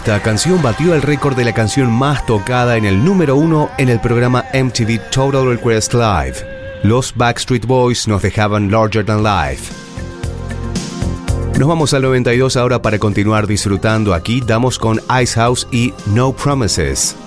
Esta canción batió el récord de la canción más tocada en el número 1 en el programa MTV Total Request Live. Los Backstreet Boys nos dejaban Larger Than Life. Nos vamos al 92 ahora para continuar disfrutando. Aquí damos con Icehouse y No Promises.